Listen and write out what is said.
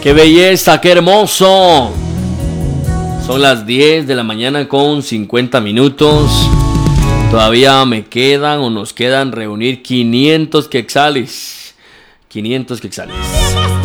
¡Qué belleza, qué hermoso! Son las 10 de la mañana con 50 minutos. Todavía me quedan o nos quedan reunir 500 quetzales. 500 quetzales.